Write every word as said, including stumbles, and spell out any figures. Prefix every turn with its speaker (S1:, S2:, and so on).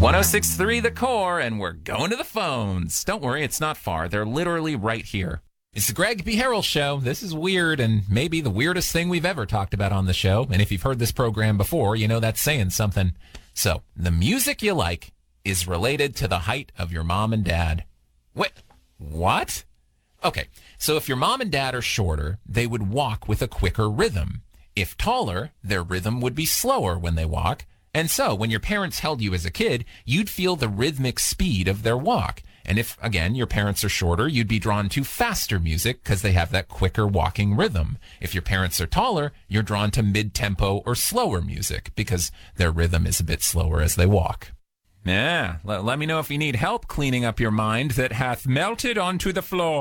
S1: oh six point three The Core, and we're going to the phones. Don't worry, it's not far. They're literally right here. It's the Greg B. Harrell Show. This is weird and maybe the weirdest thing we've ever talked about on the show. And if you've heard this program before, you know that's saying something. So, the music you like is related to the height of your mom and dad. Wait, what? Okay, so if your mom and dad are shorter, they would walk with a quicker rhythm. If taller, their rhythm would be slower when they walk. And so, when your parents held you as a kid, you'd feel the rhythmic speed of their walk. And if, again, your parents are shorter, you'd be drawn to faster music because they have that quicker walking rhythm. If your parents are taller, you're drawn to mid-tempo or slower music because their rhythm is a bit slower as they walk. Yeah, let, let me know if you need help cleaning up your mind that hath melted onto the floor.